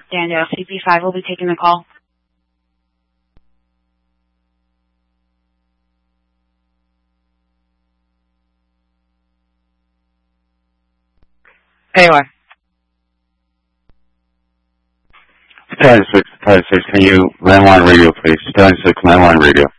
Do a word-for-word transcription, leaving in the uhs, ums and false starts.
Daniel, C P five will be taking the call. Anyway. Stallion six, Stallion six, can you landline radio, please? Stallion six, landline radio.